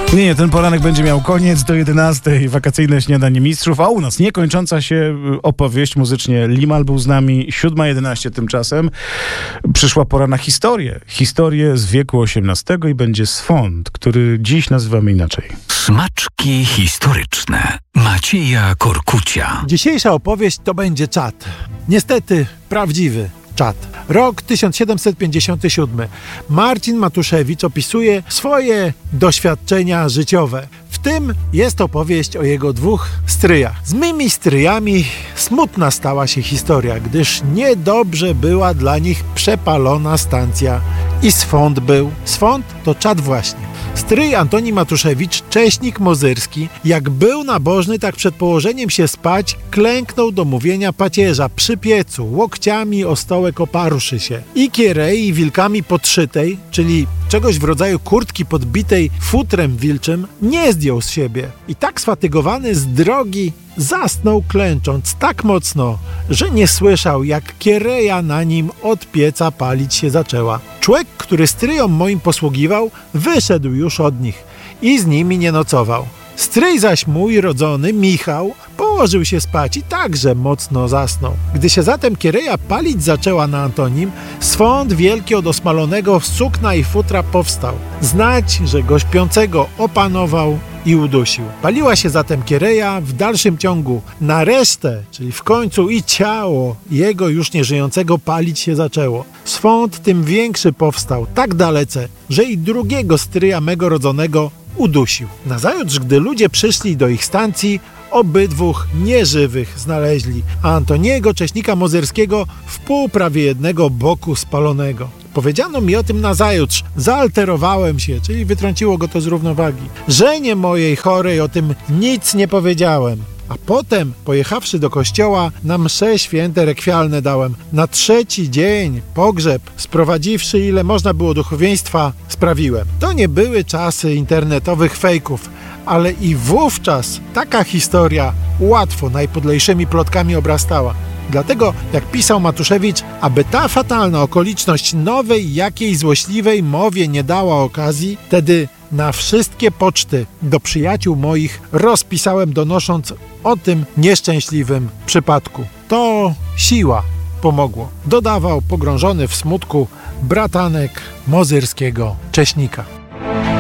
Nie, ten poranek będzie miał koniec do 11:00, wakacyjne śniadanie mistrzów, a u nas niekończąca się opowieść muzycznie. Limal był z nami, 7:11 tymczasem. Przyszła pora na historię. Historię z wieku XVIII i będzie swąd, który dziś nazywamy inaczej. Smaczki historyczne Macieja Korkucia. Dzisiejsza opowieść to będzie czad. Niestety prawdziwy czad. Rok 1757. Marcin Matuszewicz opisuje swoje doświadczenia życiowe. W tym jest opowieść o jego dwóch stryjach. Z mymi stryjami smutna stała się historia, gdyż niedobrze była dla nich przepalona stacja. I swąd był. Swąd to czad właśnie. Stryj Antoni Matuszewicz, cześnik mozyrski, jak był nabożny, tak przed położeniem się spać klęknął do mówienia pacierza przy piecu, łokciami o stołek oparłszy się. I kierei wilkami podszytej, czyli czegoś w rodzaju kurtki podbitej futrem wilczym, nie zdjął z siebie. I tak sfatygowany z drogi zasnął klęcząc tak mocno, że nie słyszał, jak kiereja na nim od pieca palić się zaczęła. Człowiek, który stryjom moim posługiwał, wyszedł już od nich i z nimi nie nocował. Stryj zaś mój rodzony, Michał, położył się spać i także mocno zasnął. Gdy się zatem kiereja palić zaczęła na Antonim, swąd wielki od osmalonego sukna i futra powstał. Znać, że go śpiącego opanował i udusił. Paliła się zatem kiereja, w dalszym ciągu na resztę, czyli w końcu i ciało jego już nieżyjącego palić się zaczęło. Swąd tym większy powstał, tak dalece, że i drugiego stryja mego rodzonego udusił. Nazajutrz, gdy ludzie przyszli do ich stacji, obydwóch nieżywych znaleźli, a Antoniego, cześnika mozyrskiego, w pół prawie jednego boku spalonego. Powiedziano mi o tym nazajutrz, zaalterowałem się, czyli wytrąciło go to z równowagi. Żenie mojej chorej o tym nic nie powiedziałem. A potem, pojechawszy do kościoła, na msze święte rekwialne dałem. Na trzeci dzień pogrzeb, sprowadziwszy ile można było duchowieństwa, sprawiłem. To nie były czasy internetowych fejków, ale i wówczas taka historia łatwo najpodlejszymi plotkami obrastała. Dlatego, jak pisał Matuszewicz, aby ta fatalna okoliczność nowej jakiej złośliwej mowie nie dała okazji, wtedy na wszystkie poczty do przyjaciół moich rozpisałem, donosząc o tym nieszczęśliwym przypadku. To siła pomogło, dodawał pogrążony w smutku bratanek mozyrskiego cześnika.